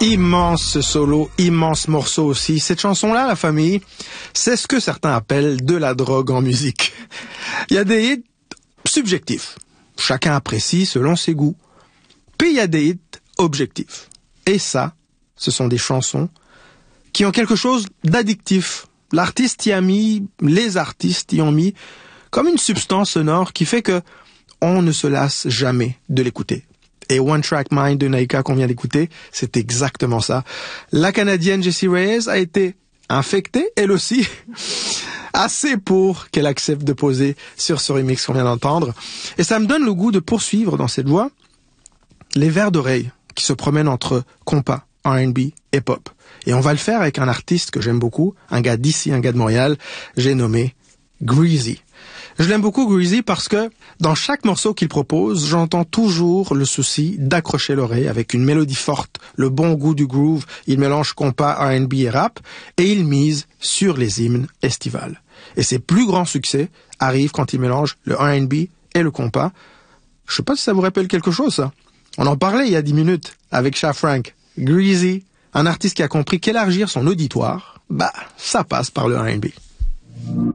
Immense solo, immense morceau aussi. Cette chanson-là, la famille, c'est ce que certains appellent de la drogue en musique. Il y a des hits subjectifs. Chacun apprécie selon ses goûts. Puis il y a des hits objectifs. Et ça, ce sont des chansons qui ont quelque chose d'addictif. L'artiste y a mis, les artistes y ont mis comme une substance sonore qui fait que on ne se lasse jamais de l'écouter. Et One Track Mind de Naika qu'on vient d'écouter, c'est exactement ça. La Canadienne Jessie Reyez a été infectée, elle aussi, assez pour qu'elle accepte de poser sur ce remix qu'on vient d'entendre. Et ça me donne le goût de poursuivre dans cette voie les vers d'oreille qui se promènent entre compas, R&B et pop. Et on va le faire avec un artiste que j'aime beaucoup, un gars d'ici, un gars de Montréal, j'ai nommé Greezy. Je l'aime beaucoup, Greezy, parce que dans chaque morceau qu'il propose, j'entends toujours le souci d'accrocher l'oreille avec une mélodie forte, le bon goût du groove. Il mélange compas, R&B et rap, et il mise sur les hymnes estivales. Et ses plus grands succès arrivent quand il mélange le R&B et le compas. Je sais pas si ça vous rappelle quelque chose, ça. On en parlait il y a 10 minutes avec Sha Frank. Greezy, un artiste qui a compris qu'élargir son auditoire, ça passe par le R&B.